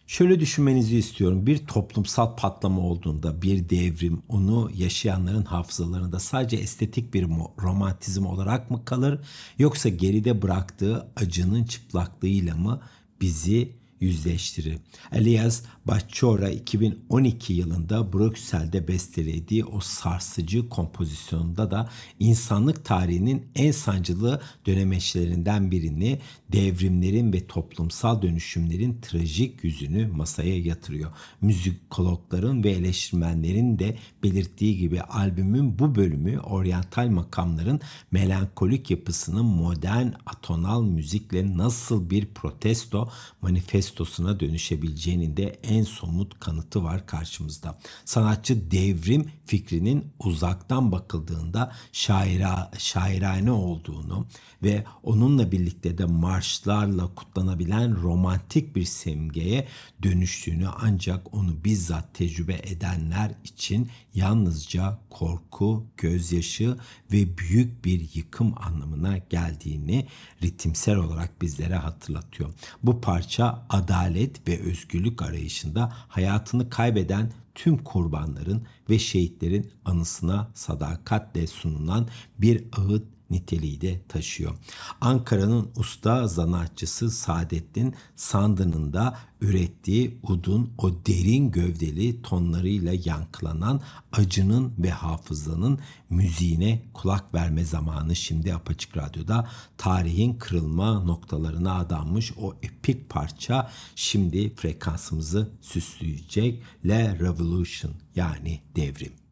Şöyle düşünmenizi istiyorum. Bir toplumsal patlama olduğunda, bir devrim, onu yaşayanların hafızalarında sadece estetik bir romantizm olarak mı kalır, yoksa geride bıraktığı acının çıplaklığıyla mı bizi yüzleştirir? Elias Bachora 2012 yılında Brüksel'de bestelediği o sarsıcı kompozisyonunda da insanlık tarihinin en sancılı dönemeçlerinden birini, devrimlerin ve toplumsal dönüşümlerin trajik yüzünü masaya yatırıyor. Müzikologların ve eleştirmenlerin de belirttiği gibi albümün bu bölümü oryantal makamların melankolik yapısının modern atonal müzikle nasıl bir protesto manifestosuna dönüşebileceğinin de en somut kanıtı var karşımızda. Sanatçı devrim fikrinin uzaktan bakıldığında şairane olduğunu ve onunla birlikte de marşlarla kutlanabilen romantik bir simgeye dönüştüğünü, ancak onu bizzat tecrübe edenler için yalnızca korku, gözyaşı ve büyük bir yıkım anlamına geldiğini ritimsel olarak bizlere hatırlatıyor. Bu parça adalet ve özgürlük arayışında hayatını kaybeden tüm kurbanların ve şehitlerin anısına sadakatle sunulan bir ağıt niteliği de taşıyor. Ankara'nın usta sanatçısı Saadettin Sandı'nın da ürettiği udun o derin gövdeli tonlarıyla yankılanan acının ve hafızanın müziğine kulak verme zamanı şimdi Apaçık Radyo'da. Tarihin kırılma noktalarına adanmış o epik parça şimdi frekansımızı süsleyecek. La Revolution, yani devrim.